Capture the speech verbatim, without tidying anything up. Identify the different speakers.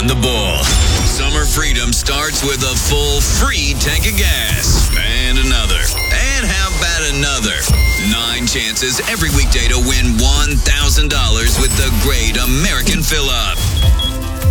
Speaker 1: on the ball. Summer freedom starts with a full free tank of gas. And another. And how about another? Nine chances every weekday to win one thousand dollars with the Great American Fill-Up.